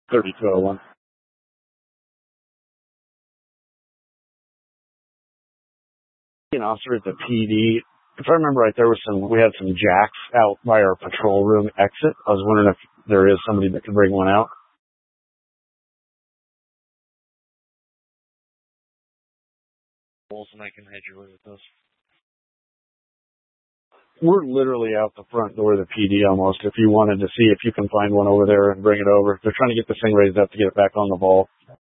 3201. An officer at the PD. If I remember right, we had some jacks out by our patrol room exit. I was wondering if there is somebody that could bring one out. And I can head your way with those. We're literally out the front door of the PD almost. If you wanted to see if you can find one over there and bring it over. They're trying to get this thing raised up to get it back on the vault.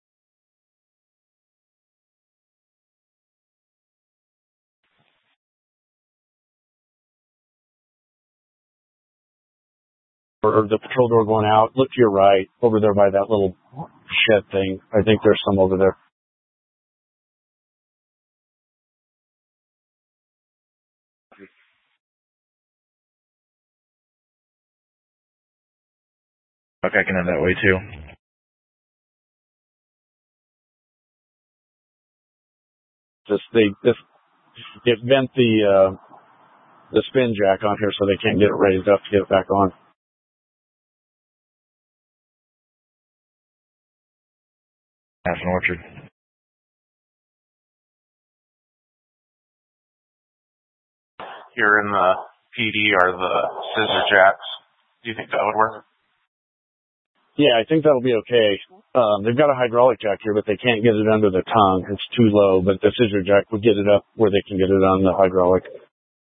Or the patrol door going out. Look to your right, over there by that little shed thing. I think there's some over there. Okay, I can head that way too. It bent the spin jack on here so they can't get it raised up to get it back on. Aspen Orchard. Here in the PD are the scissor jacks. Do you think that would work? Yeah, I think that'll be okay. They've got a hydraulic jack here, but they can't get it under the tongue. It's too low, but the scissor jack would get it up where they can get it on the hydraulic.